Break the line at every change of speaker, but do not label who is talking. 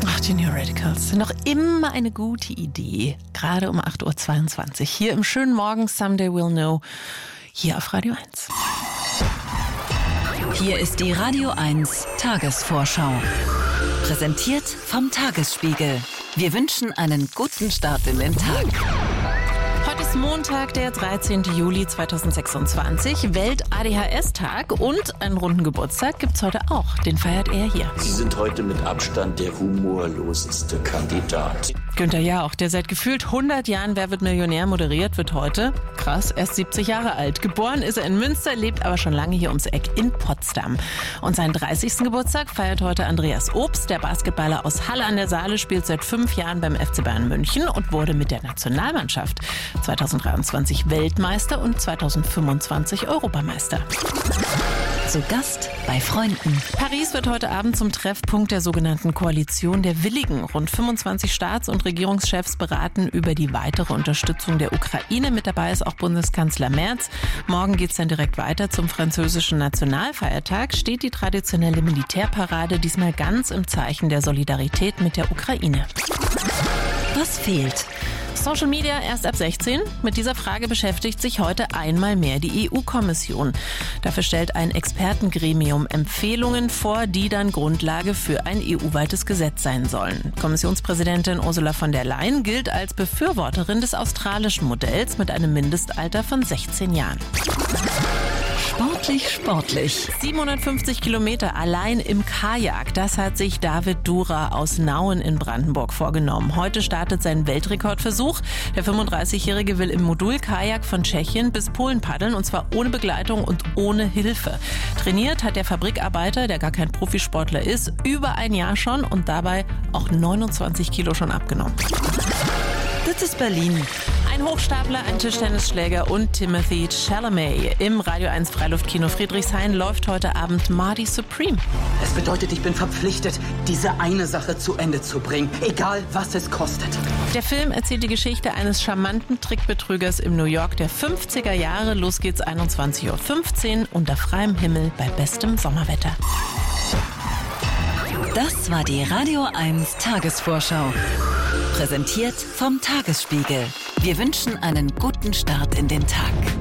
Ach, die New Radicals sind doch immer eine gute Idee. Gerade um 8.22 Uhr. Hier im schönen Morgen Someday We'll Know. Hier auf Radio 1.
Hier ist die Radio 1 Tagesvorschau. Präsentiert vom Tagesspiegel. Wir wünschen einen guten Start in den Tag.
Heute ist Montag, der 13. Juli 2026, Welt-ADHS-Tag und einen runden Geburtstag gibt's heute auch. Den feiert er hier.
Sie sind heute mit Abstand der humorloseste Kandidat.
Günther Jauch, der seit gefühlt 100 Jahren Wer wird Millionär moderiert, wird heute, krass, erst 70 Jahre alt. Geboren ist er in Münster, lebt aber schon lange hier ums Eck in Potsdam. Und seinen 30. Geburtstag feiert heute Andreas Obst. Der Basketballer aus Halle an der Saale spielt seit 5 Jahren beim FC Bayern München und wurde mit der Nationalmannschaft 2023 Weltmeister und 2025 Europameister.
Zu Gast bei Freunden.
Paris wird heute Abend zum Treffpunkt der sogenannten Koalition der Willigen. Rund 25 Staats- und Regierungschefs beraten über die weitere Unterstützung der Ukraine. Mit dabei ist auch Bundeskanzler Merz. Morgen geht es dann direkt weiter zum französischen Nationalfeiertag. Steht die traditionelle Militärparade diesmal ganz im Zeichen der Solidarität mit der Ukraine.
Was fehlt?
Social Media erst ab 16? Mit dieser Frage beschäftigt sich heute einmal mehr die EU-Kommission. Dafür stellt ein Expertengremium Empfehlungen vor, die dann Grundlage für ein EU-weites Gesetz sein sollen. Kommissionspräsidentin Ursula von der Leyen gilt als Befürworterin des australischen Modells mit einem Mindestalter von 16 Jahren.
Sportlich.
750 Kilometer allein im Kajak, das hat sich David Dura aus Nauen in Brandenburg vorgenommen. Heute startet sein Weltrekordversuch. Der 35-Jährige will im Modul-Kajak von Tschechien bis Polen paddeln, und zwar ohne Begleitung und ohne Hilfe. Trainiert hat der Fabrikarbeiter, der gar kein Profisportler ist, über ein Jahr schon und dabei auch 29 Kilo schon abgenommen.
Das ist Berlin.
Ein Hochstapler, ein Tischtennisschläger und Timothée Chalamet. Im Radio 1 Freiluftkino Friedrichshain läuft heute Abend Marty Supreme.
Es bedeutet, ich bin verpflichtet, diese eine Sache zu Ende zu bringen, egal was es kostet.
Der Film erzählt die Geschichte eines charmanten Trickbetrügers im New York der 50er Jahre. Los geht's 21.15 Uhr unter freiem Himmel bei bestem Sommerwetter.
Das war die Radio 1 Tagesvorschau. Präsentiert vom Tagesspiegel. Wir wünschen einen guten Start in den Tag.